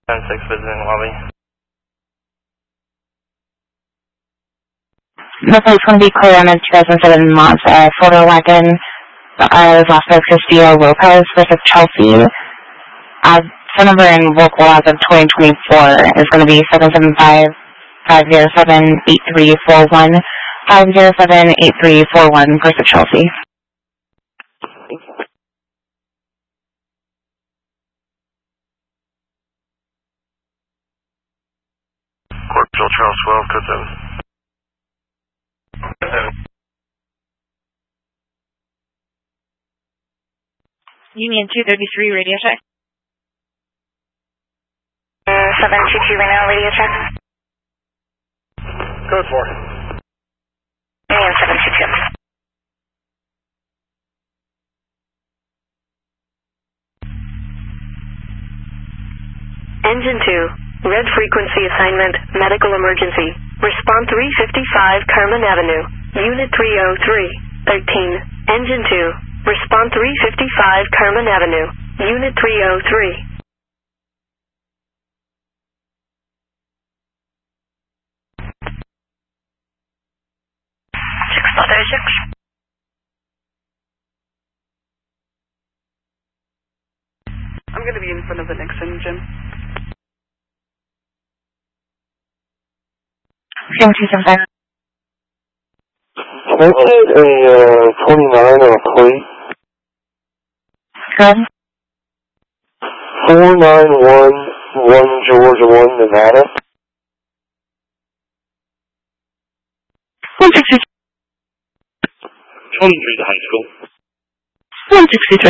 10-6 visiting lobby. The flight's going to be clear on a 2007 Mazda photo wagon. Is off of Castillo Lopez versus Chelsea. Phone number in local as of 2024 is going to be 775-507-8341. 507-8341 versus Chelsea. Corporal Charles 12, code 7. Union 233, radio check. 722 Reno, radio check. Code 4. Union 722. Engine 2, red frequency assignment, medical emergency. Response 355 Carmen Avenue, Unit 303, 13. Engine 2, response 355 Carmen Avenue, Unit 303. I'm going to be in front of the next engine. 7275. Can I get a 29 on a plate? Good. 4911 Georgia 1 Nevada. 163. 23 to high school. 163.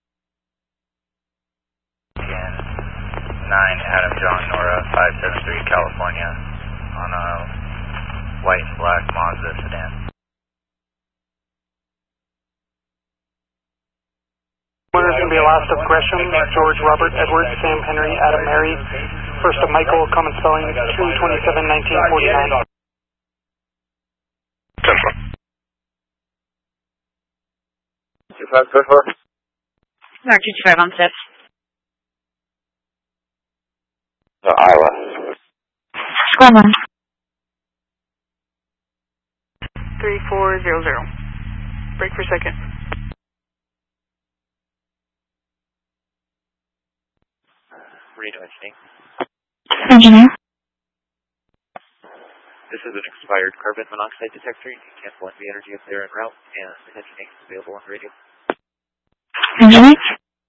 9 Adam John Nora 573 California on a white and black Mazda sedan. There's going to be a last of Gresham, George, Robert, Edward, Sam, Henry, Adam, Mary. First of Michael, common spelling 2/27/1949. 2554. Mark 225 on steps. No, Iowa. Squad 1. 3400. Break for a second. Radio engineering. Engineer. This is an expired carbon monoxide detector. You can cancel NV energy if they're en route, and engineering is available on the radio. Engineer.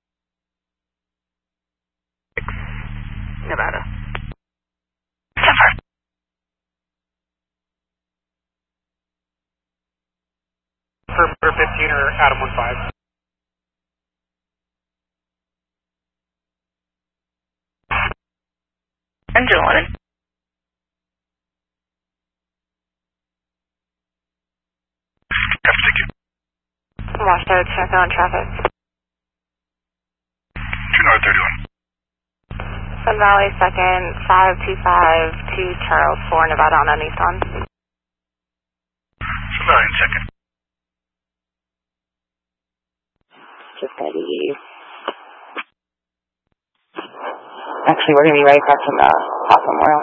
Nevada. For 15 or Adam 15. Engine 11. Washed out, check on traffic. 2931. Sun Valley 2nd, 525 to Charles 4, Nevada on Nissan. Sun Valley 2nd. Just gotta be. Actually, we're gonna be right across from the House Memorial.